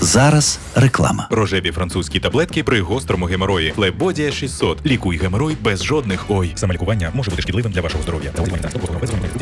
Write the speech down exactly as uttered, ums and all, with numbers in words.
Зараз реклама. Рожеві французькі таблетки при гострому геморої. Флебодія шістсот. Лікуй геморой без жодних ой. Самолікування може бути шкідливим для вашого здоров'я.